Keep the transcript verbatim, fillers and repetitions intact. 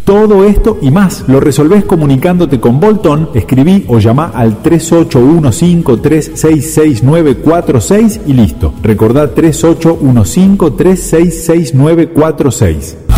Todo esto y más lo resolvés comunicándote con Bolton. Escribí o llamá al tres ocho uno cinco, tres seis seis nueve cuatro seis y listo. Recordá tres ocho uno cinco, tres seis seis nueve cuatro seis.